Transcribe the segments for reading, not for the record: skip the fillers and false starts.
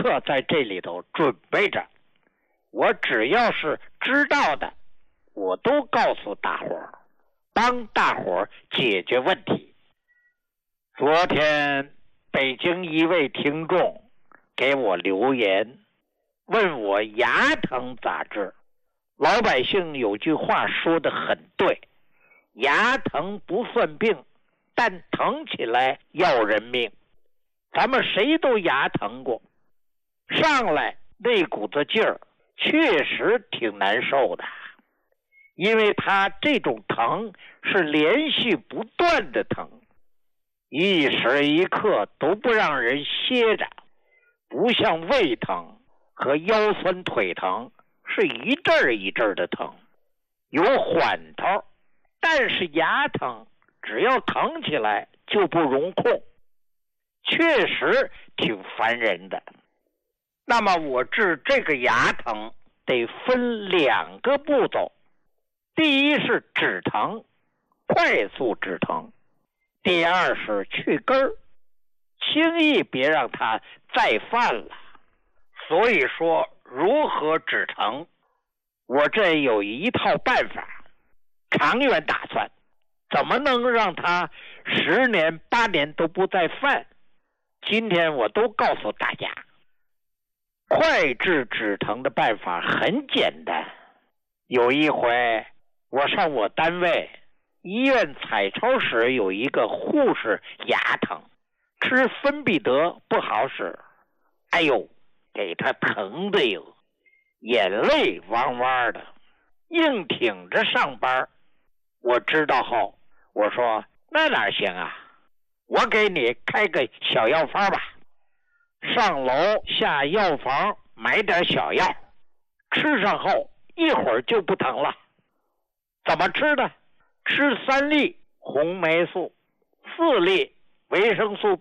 刻在这里头准备着，我只要是知道的，我都告诉大伙儿，帮大伙儿解决问题。昨天北京一位听众给我留言，问我牙疼咋治。老百姓有句话说得很对，牙疼不算病，但疼起来要人命。咱们谁都牙疼过，上来那股子劲儿确实挺难受的，因为他这种疼是连续不断的疼，一时一刻都不让人歇着，不像胃疼和腰酸腿疼是一阵儿一阵儿的疼，有缓头，但是牙疼只要疼起来就不容控，确实挺烦人的。那么我治这个牙疼得分2个步骤，第一是止疼，快速止疼；第二是去根儿，轻易别让它再犯了。所以说如何止疼，我这有一套办法，长远打算，怎么能让它10年8年都不再犯，今天我都告诉大家。快治止疼的办法很简单，有一回我上我单位医院彩超室，有一个护士牙疼，吃芬必得不好使，哎呦，给他疼的哟，眼泪汪汪的，硬挺着上班。我知道后，我说那哪行啊，我给你开个小药方吧。上楼下药房买点小药，吃上后一会儿就不疼了。怎么吃的？吃3粒红霉素，4粒维生素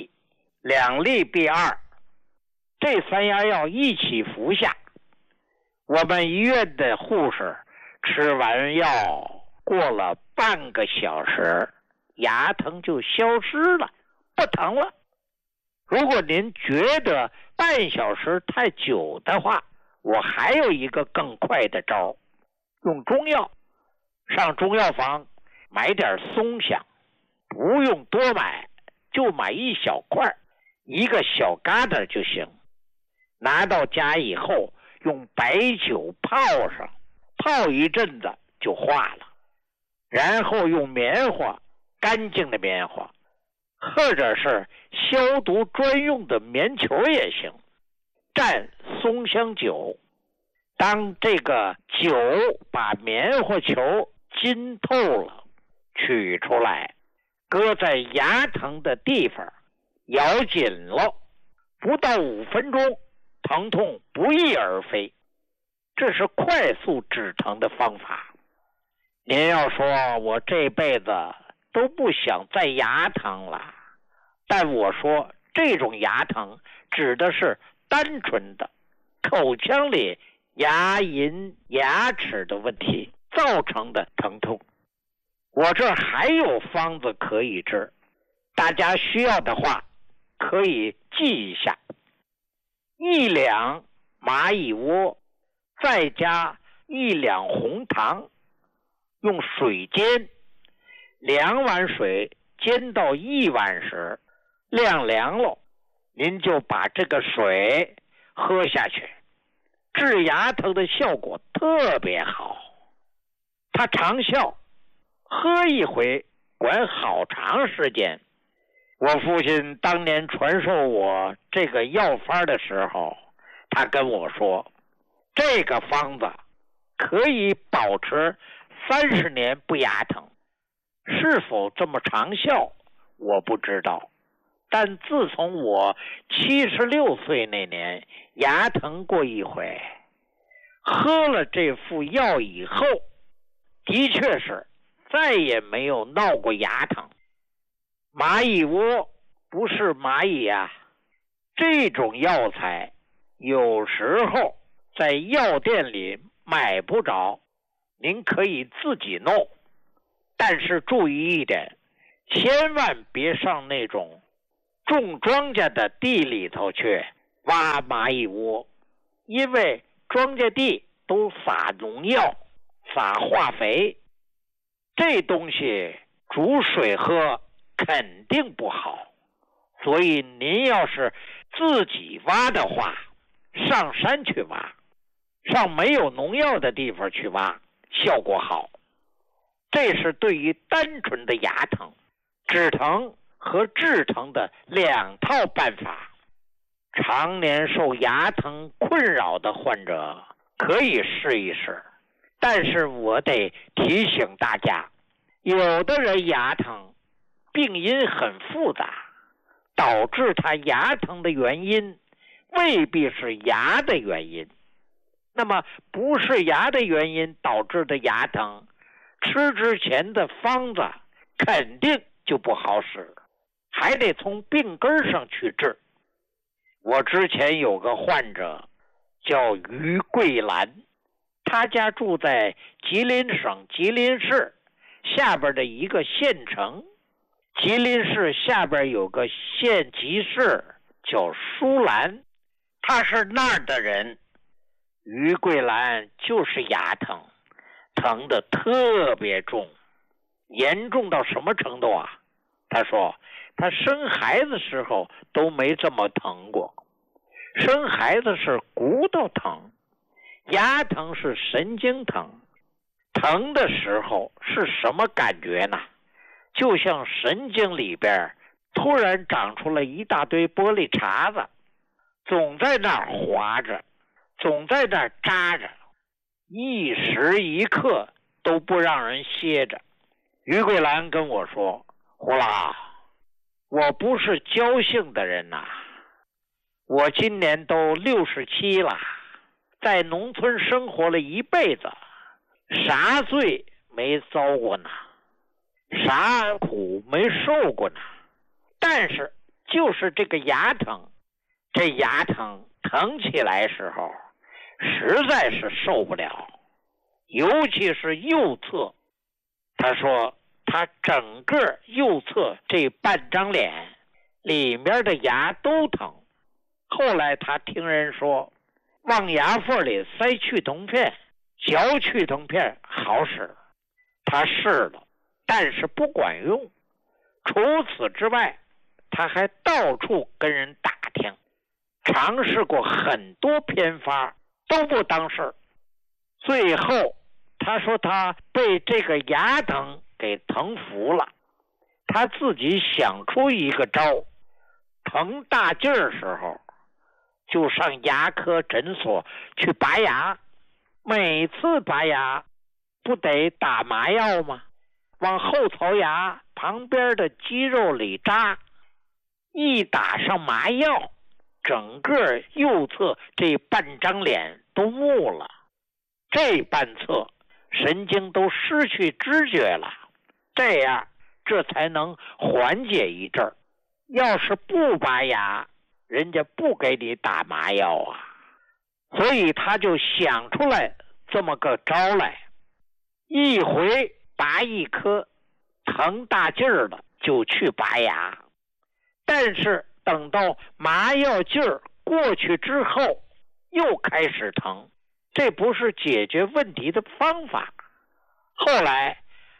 B1，2粒 B2，这3样药一起服下。我们医院的护士吃完药过了半个小时，牙疼就消失了，不疼了。如果您觉得半小时太久的话，我还有一个更快的招，用中药。上中药房买点松香，不用多买，就买一小块，一个小疙瘩就行。拿到家以后，用白酒泡上，泡一阵子就化了。然后用棉花，干净的棉花，或者是消毒专用的棉球也行，蘸松香酒。当这个酒把棉花球浸透了，取出来，搁在牙疼的地方，咬紧了，不到5分钟，疼痛不翼而飞。这是快速止疼的方法。您要说我这辈子都不想再牙疼了，但我说这种牙疼指的是单纯的口腔里牙龈牙齿的问题造成的疼痛。我这还有方子可以治，大家需要的话可以记一下：1两蚂蚁窝，再加1两红糖，用水煎，2碗水煎到1碗时，晾凉了，您就把这个水喝下去，治牙疼的效果特别好。它长效，喝一回管好长时间。我父亲当年传授我这个药方的时候，他跟我说，这个方子可以保持30年不牙疼。是否这么长效我不知道，但自从我76岁那年牙疼过一回，喝了这副药以后，的确是再也没有闹过牙疼。蚂蚁窝不是蚂蚁啊，这种药材有时候在药店里买不着，您可以自己弄，但是注意一点，千万别上那种种庄稼的地里头去挖蚂蚁窝，因为庄稼地都撒农药、撒化肥，这东西煮水喝肯定不好。所以您要是自己挖的话，上山去挖，上没有农药的地方去挖，效果好。这是对于单纯的牙疼、止疼和治疼的两套办法。常年受牙疼困扰的患者可以试一试，但是我得提醒大家，有的人牙疼病因很复杂，导致他牙疼的原因未必是牙的原因。那么不是牙的原因导致的牙疼，吃之前的方子肯定就不好使，还得从病根上去治。我之前有个患者叫于桂兰，他家住在吉林省吉林市下边的一个县城，吉林市下边有个县级市叫舒兰，他是那儿的人。于桂兰就是牙疼，疼得特别重，严重到什么程度啊？他说他生孩子时候都没这么疼过。生孩子是骨头疼，牙疼是神经疼。疼的时候是什么感觉呢？就像神经里边突然长出了一大堆玻璃碴子，总在那儿划着，总在那儿扎着，一时一刻都不让人歇着。于桂兰跟我说，胡老，我不是侥幸的人呐，我今年都67了，在农村生活了一辈子，啥罪没遭过呢，啥苦没受过呢。但是就是这个牙疼，这牙疼疼起来时候实在是受不了，尤其是右侧。他说他整个右侧这半张脸里面的牙都疼。后来他听人说往牙缝里塞去痛片，嚼去痛片好使，他试了，但是不管用。除此之外，他还到处跟人打听，尝试过很多偏方都不当事。最后他说他被这个牙疼给疼服了，他自己想出一个招，疼大劲儿时候就上牙科诊所去拔牙，每次拔牙不得打麻药吗？往后槽牙旁边的肌肉里扎，一打上麻药，整个右侧这半张脸都木了，这半侧神经都失去知觉了，这样这才能缓解一阵儿。要是不拔牙，人家不给你打麻药啊。所以他就想出来这么个招来，一回拔一颗，疼大劲儿了就去拔牙。但是等到麻药劲儿过去之后又开始疼，这不是解决问题的方法。后来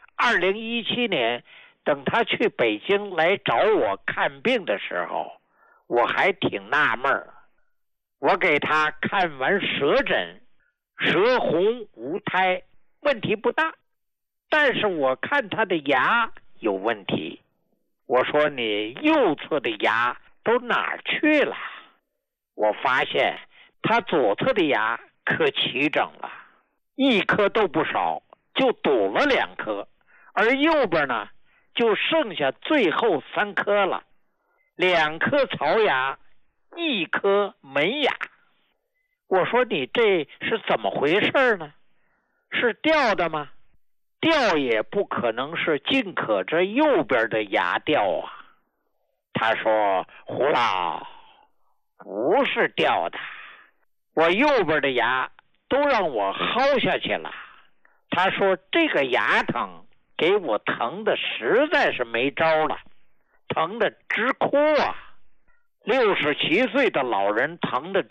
2017年等他去北京来找我看病的时候，我还挺纳闷儿。我给他看完舌诊，舌红无苔，问题不大，但是我看他的牙有问题。我说你右侧的牙都哪儿去了？我发现他左侧的牙可齐整了，一颗都不少，就堵了2颗，而右边呢就剩下最后3颗了，2颗槽牙，1颗门牙。我说你这是怎么回事呢？是掉的吗？掉也不可能是尽可这右边的牙掉啊。他说胡老，不是掉的，我右边的牙都让我薅下去了。他说这个牙疼给我疼的实在是没招了，疼得直哭啊。 67岁的老人疼得